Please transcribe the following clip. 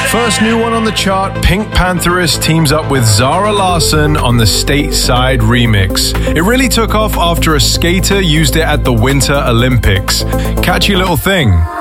First new one on the chart, Pink Pantheress teams up with Zara Larsson on the Stateside remix. It really took off after a skater used it at the Winter Olympics. Catchy little thing.